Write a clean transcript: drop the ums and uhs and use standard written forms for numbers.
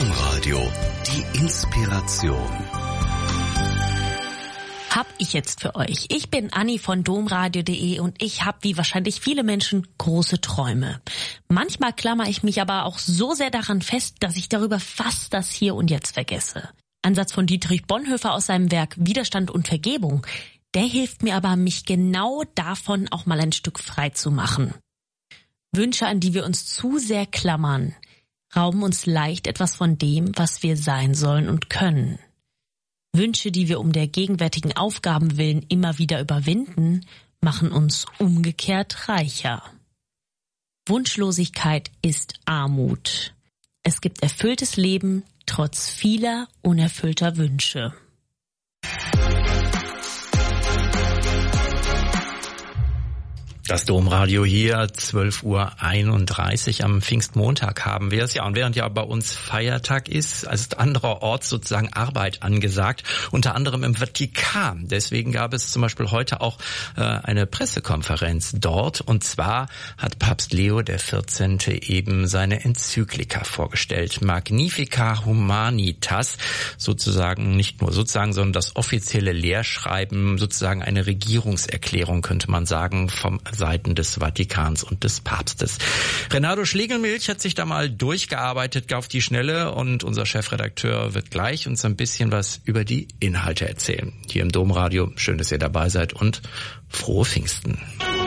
Domradio, die Inspiration. Hab ich jetzt für euch. Ich bin Anni von domradio.de und ich habe, wie wahrscheinlich viele Menschen, große Träume. Manchmal klammer ich mich aber auch so sehr daran fest, dass ich darüber fast das Hier und Jetzt vergesse. Ein Satz von Dietrich Bonhoeffer aus seinem Werk Widerstand und Vergebung, der hilft mir aber, mich genau davon auch mal ein Stück frei zu machen. Wünsche, an die wir uns zu sehr klammern, rauben uns leicht etwas von dem, was wir sein sollen und können. Wünsche, die wir um der gegenwärtigen Aufgaben willen immer wieder überwinden, machen uns umgekehrt reicher. Wunschlosigkeit ist Armut. Es gibt erfülltes Leben trotz vieler unerfüllter Wünsche. Das Domradio hier, 12:31 Uhr am Pfingstmontag haben wir es. Ja, und während ja bei uns Feiertag ist andererorts sozusagen Arbeit angesagt, unter anderem im Vatikan. Deswegen gab es zum Beispiel heute auch eine Pressekonferenz dort. Und zwar hat Papst Leo XIV. Eben seine Enzyklika vorgestellt. Magnificat Humanitas, sozusagen nicht nur sozusagen, sondern das offizielle Lehrschreiben, sozusagen eine Regierungserklärung, könnte man sagen, vom Seiten des Vatikans und des Papstes. Renato Schlegelmilch hat sich da mal durchgearbeitet auf die Schnelle und unser Chefredakteur wird gleich uns ein bisschen was über die Inhalte erzählen. Hier im Domradio. Schön, dass ihr dabei seid und frohe Pfingsten.